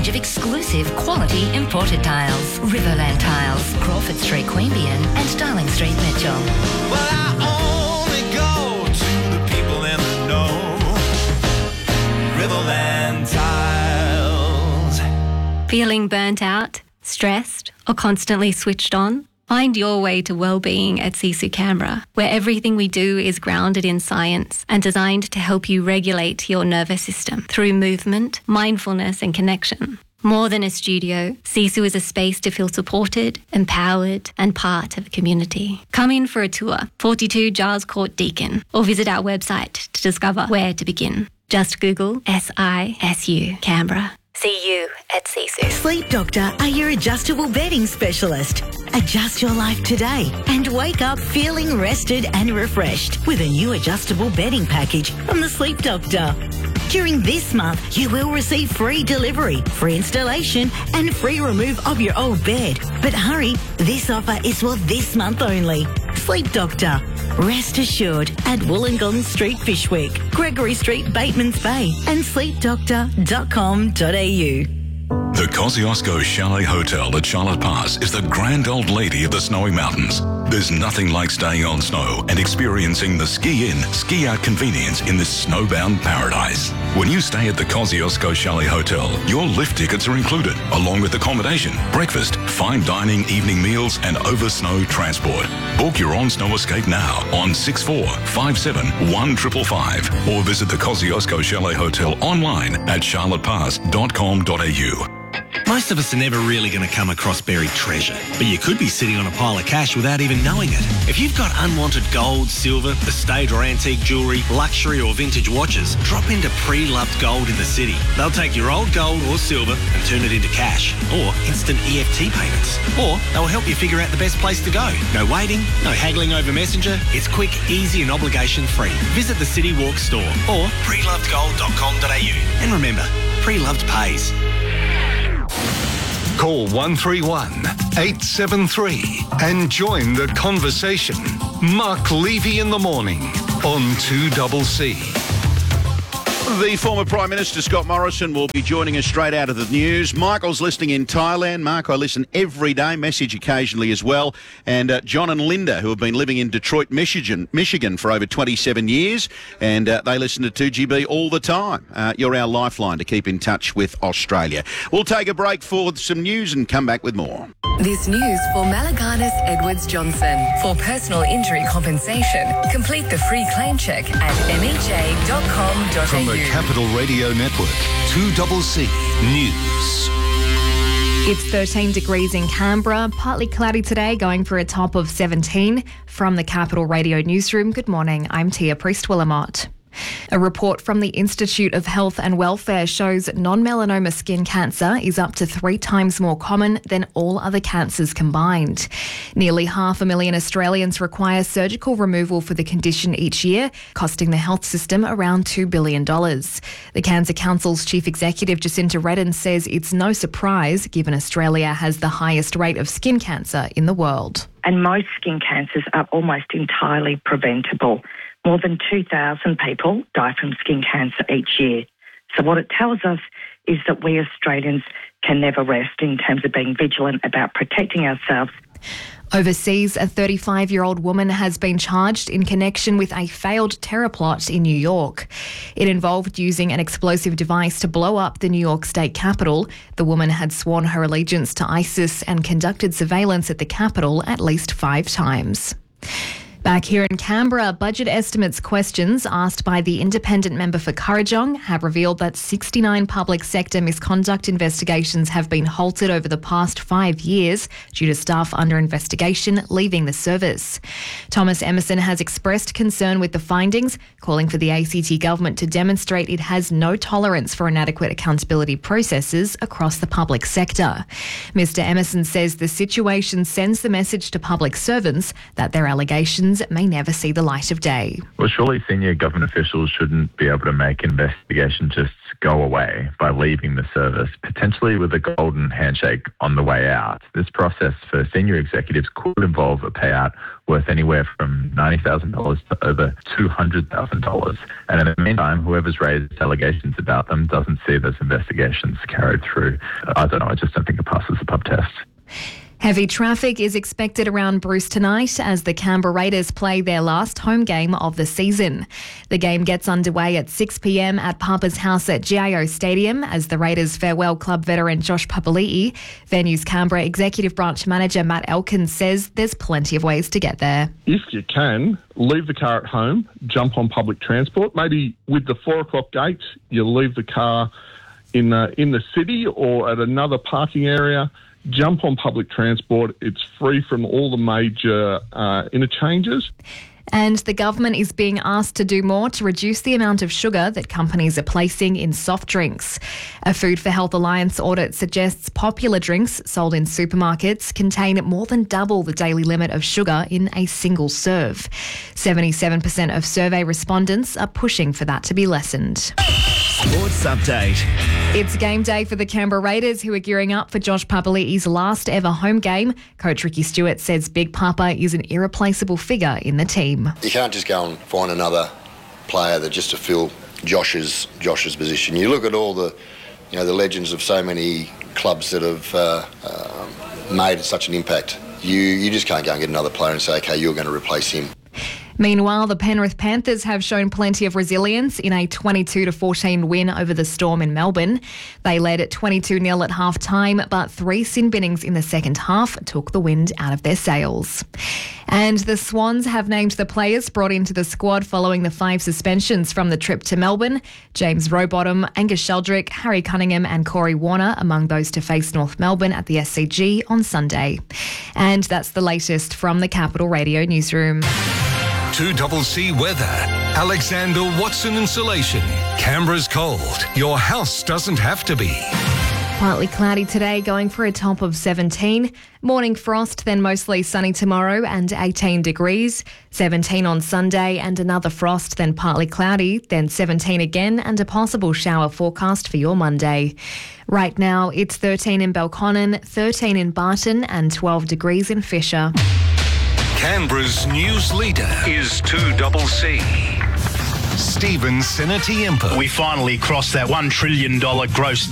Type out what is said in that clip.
of exclusive quality imported tiles. Riverland Tiles, Crawford Street, Queanbeyan and Darling Street, Mitchell. Well, I only go to the people in the know. Riverland Tiles. Feeling burnt out, stressed, or constantly switched on? Find your way to well-being at Sisu Canberra, where everything we do is grounded in science and designed to help you regulate your nervous system through movement, mindfulness and connection. More than a studio, Sisu is a space to feel supported, empowered and part of a community. Come in for a tour, 42 Giles Court, Deakin, or visit our website to discover where to begin. Just Google SISU Canberra. See you at Sisu. Sleep Doctor are your adjustable bedding specialist. Adjust your life today and wake up feeling rested and refreshed with a new adjustable bedding package from the Sleep Doctor. During this month, you will receive free delivery, free installation and free remove of your old bed. But hurry, this offer is for this month only. Sleep Doctor. Rest assured at Wollongong Street, Fishwick, Gregory Street, Batemans Bay and sleepdoctor.com.au. The Kosciuszko Chalet Hotel at Charlotte Pass is the grand old lady of the snowy mountains. There's nothing like staying on snow and experiencing the ski-in, ski-out convenience in this snowbound paradise. When you stay at the Kosciuszko Chalet Hotel, your lift tickets are included, along with accommodation, breakfast, fine dining, evening meals and over-snow transport. Book your on-snow escape now on 6457 1555 or visit the Kosciuszko Chalet Hotel online at charlottepass.com.au. Most of us are never really going to come across buried treasure, but you could be sitting on a pile of cash without even knowing it. If you've got unwanted gold, silver, estate or antique jewellery, luxury or vintage watches, drop into Pre-Loved Gold in the city. They'll take your old gold or silver and turn it into cash or instant EFT payments. Or they'll help you figure out the best place to go. No waiting, no haggling over Messenger. It's quick, easy and obligation-free. Visit the City Walk store or prelovedgold.com.au. And remember, Pre-Loved pays. Call 131 873 and join the conversation. Mark Levy in the morning on 2CC. The former Prime Minister, Scott Morrison, will be joining us straight out of the news. Michael's listening in Thailand. Mark, I listen every day, message occasionally as well. And John and Linda, who have been living in Detroit, Michigan for over 27 years. And they listen to 2GB all the time. You're our lifeline to keep in touch with Australia. We'll take a break for some news and come back with more. This news for Malaganas Edwards Johnson. For personal injury compensation, complete the free claim check at mha.com.au. From the Capital Radio Network, 2CC News. It's 13 degrees in Canberra, partly cloudy today, going for a top of 17. From the Capital Radio Newsroom, good morning, I'm Tia Priest-Willamott. A report from the Institute of Health and Welfare shows non-melanoma skin cancer is up to 3 times more common than all other cancers combined. Nearly 500,000 Australians require surgical removal for the condition each year, costing the health system around $2 billion. The Cancer Council's Chief Executive Jacinta Redden says it's no surprise given Australia has the highest rate of skin cancer in the world. And most skin cancers are almost entirely preventable. More than 2,000 people die from skin cancer each year. So what it tells us is that we Australians can never rest in terms of being vigilant about protecting ourselves. Overseas, a 35-year-old woman has been charged in connection with a failed terror plot in New York. It involved using an explosive device to blow up the New York State Capitol. The woman had sworn her allegiance to ISIS and conducted surveillance at the Capitol at least 5 times. Back here in Canberra, budget estimates questions asked by the independent member for Kurrajong have revealed that 69 public sector misconduct investigations have been halted over the past 5 years due to staff under investigation leaving the service. Thomas Emerson has expressed concern with the findings, calling for the ACT government to demonstrate it has no tolerance for inadequate accountability processes across the public sector. Mr. Emerson says the situation sends the message to public servants that their allegations allegations may never see the light of day. Well, surely senior government officials shouldn't be able to make investigations just go away by leaving the service, potentially with a golden handshake on the way out. This process for senior executives could involve a payout worth anywhere from $90,000 to over $200,000. And in the meantime, whoever's raised allegations about them doesn't see those investigations carried through. I don't know, I just don't think it passes the pub test. Heavy traffic is expected around Bruce tonight as the Canberra Raiders play their last home game of the season. The game gets underway at 6 p.m. at Papa's house at GIO Stadium as the Raiders farewell club veteran Josh Papali'i. Venues Canberra Executive Branch Manager Matt Elkins says there's plenty of ways to get there. If you can, leave the car at home, jump on public transport. Maybe with the 4 o'clock gate, you leave the car in the city or at another parking area. Jump on public transport. It's free from all the major interchanges. And the government is being asked to do more to reduce the amount of sugar that companies are placing in soft drinks. A Food for Health Alliance audit suggests popular drinks sold in supermarkets contain more than double the daily limit of sugar in a single serve. 77% of survey respondents are pushing for that to be lessened. Sports update. It's game day for the Canberra Raiders, who are gearing up for Josh Papali'i's last ever home game. Coach Ricky Stewart says Big Papa is an irreplaceable figure in the team. You can't just go and find another player that just to fill Josh's position. You look at all the legends of so many clubs that have made such an impact. You just can't go and get another player and say, okay, you're going to replace him. Meanwhile, the Penrith Panthers have shown plenty of resilience in a 22-14 win over the Storm in Melbourne. They led at 22-0 at half-time, but 3 sin binnings in the second half took the wind out of their sails. And the Swans have named the players brought into the squad following the 5 suspensions from the trip to Melbourne. James Rowbottom, Angus Sheldrick, Harry Cunningham and Corey Warner among those to face North Melbourne at the SCG on Sunday. And that's the latest from the Capital Radio newsroom. 2CC weather. Alexander Watson Insulation. Canberra's cold. Your house doesn't have to be. Partly cloudy today, going for a top of 17. Morning frost, then mostly sunny tomorrow and 18 degrees. 17 on Sunday and another frost, then partly cloudy, then 17 again and a possible shower forecast for your Monday. Right now, it's 13 in Belconnen, 13 in Barton and 12 degrees in Fisher. Canberra's news leader is 2CC. Stephen Senatiempo. We finally crossed that $1 trillion gross